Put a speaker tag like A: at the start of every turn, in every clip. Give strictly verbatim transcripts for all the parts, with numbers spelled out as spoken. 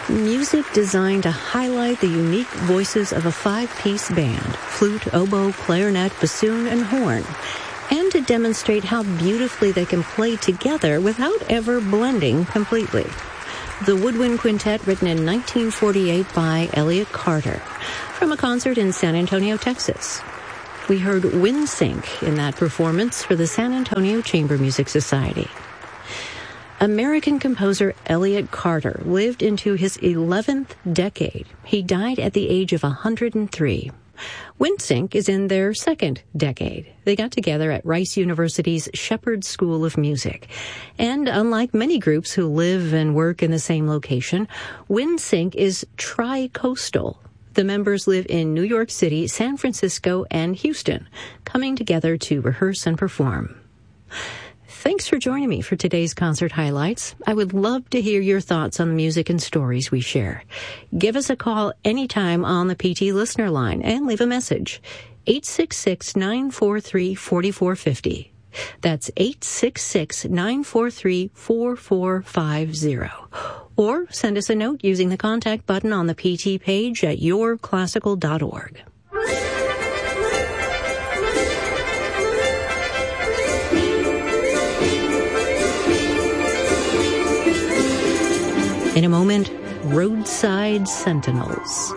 A: Music designed to highlight the unique voices of a five-piece band, flute, oboe, clarinet, bassoon, and horn, and to demonstrate how beautifully they can play together without ever blending completely. The Woodwind Quintet, written in nineteen forty-eight by Elliott Carter, from a concert in San Antonio, Texas. We heard Windsync in that performance for the San Antonio Chamber Music Society. American composer Elliott Carter lived into his eleventh decade. He died at the age of one hundred three. Windsync is in their second decade. They got together at Rice University's Shepherd School of Music. And unlike many groups who live and work in the same location, Windsync is tri-coastal. The members live in New York City, San Francisco, and Houston, coming together to rehearse and perform. Thanks for joining me for today's concert highlights. I would love to hear your thoughts on the music and stories we share. Give us a call anytime on the P T listener line and leave a message. eight six six, nine four three, four four five zero. That's eight six six, nine four three, four four five zero. Or send us a note using the contact button on the P T page at your classical dot org. In a moment, Roadside Sentinels.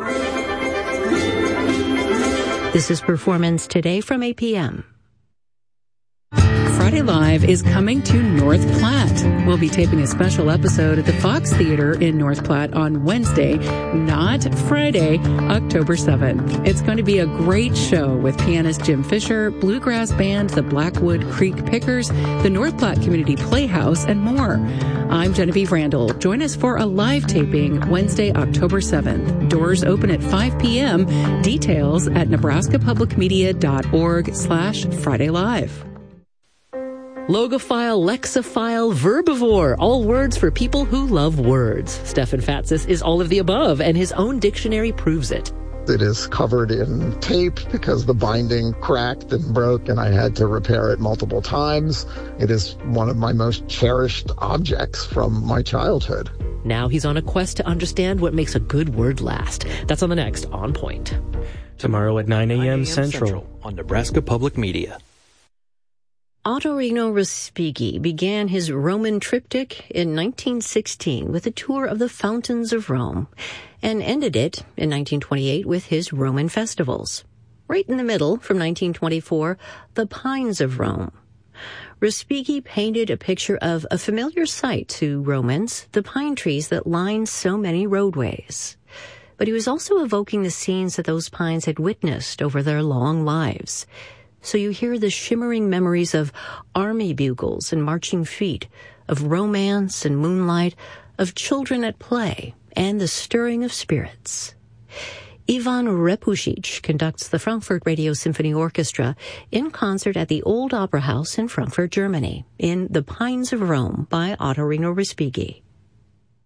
A: This is Performance Today from eight p.m.
B: Friday Live is coming to North Platte. We'll be taping a special episode at the Fox Theater in North Platte on Wednesday, not Friday, October seventh. It's going to be a great show with pianist Jim Fisher, bluegrass band the Blackwood Creek Pickers, the North Platte Community Playhouse, and more. I'm Genevieve Randall. Join us for a live taping Wednesday, October seventh. Doors open at five p.m. Details at nebraskapublicmedia.org slash Friday Live.
C: Logophile, lexophile, verbivore, all words for people who love words. Stefan Fatsis is all of the above, and his own dictionary proves it.
D: It is covered in tape because the binding cracked and broke and I had to repair it multiple times. It is one of my most cherished objects from my childhood.
C: Now he's on a quest to understand what makes a good word last. That's on the next On Point.
E: Tomorrow at nine a.m.
F: Central.
E: Central
F: on Nebraska Public Media.
A: Ottorino Respighi began his Roman triptych in nineteen sixteen with a tour of the fountains of Rome and ended it in nineteen twenty-eight with his Roman festivals. Right in the middle, from nineteen twenty-four, the Pines of Rome. Respighi painted a picture of a familiar sight to Romans, the pine trees that line so many roadways. But he was also evoking the scenes that those pines had witnessed over their long lives. So you hear the shimmering memories of army bugles and marching feet, of romance and moonlight, of children at play, and the stirring of spirits. Ivan Repusic conducts the Frankfurt Radio Symphony Orchestra in concert at the Old Opera House in Frankfurt, Germany, in The Pines of Rome by Ottorino Respighi.